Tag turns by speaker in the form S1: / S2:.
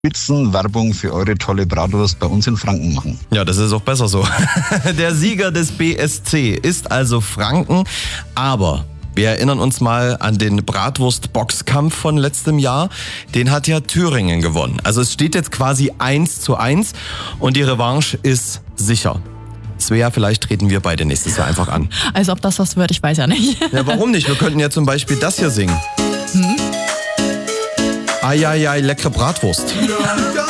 S1: Spitzenwerbung für eure tolle Bratwurst bei uns in Franken machen.
S2: Ja, das ist auch besser so. Der Sieger des BSC ist also Franken, aber wir erinnern uns mal an den Bratwurst-Boxkampf von letztem Jahr. Den hat ja Thüringen gewonnen. Also es steht jetzt quasi 1:1 und die Revanche ist sicher. Svea, vielleicht treten wir beide nächstes Jahr einfach an.
S3: Also ob das was wird, ich weiß ja nicht.
S2: Ja, warum nicht? Wir könnten ja zum Beispiel das hier singen. Eieiei, leckere Bratwurst.
S4: Ja,